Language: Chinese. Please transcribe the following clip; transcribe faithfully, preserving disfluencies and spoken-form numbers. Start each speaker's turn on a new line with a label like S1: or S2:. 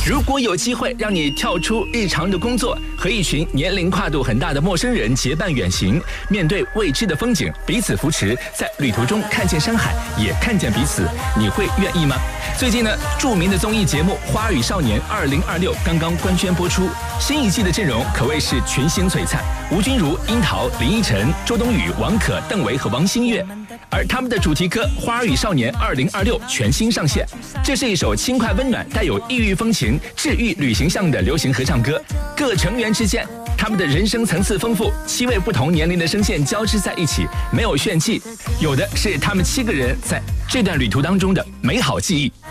S1: 如果有机会让你跳出日常的工作，和一群年龄跨度很大的陌生人结伴远行，面对未知的风景，彼此扶持，在旅途中看见山海，也看见彼此，你会愿意吗？最近呢，著名的综艺节目《花儿与少年二零二六》刚刚官宣播出，新一季的阵容可谓是群星璀璨，吴君如、樱桃、林依晨、周冬雨、王可、邓为和王星越，而他们的主题歌《花儿与少年二零二六》全新上线。这是一首轻快温暖、带有异域风情、治愈旅行向的流行合唱歌。各成员之间，他们的人生层次丰富，七位不同年龄的声线交织在一起，没有炫技，有的是他们七个人在这段旅途当中的美好记忆。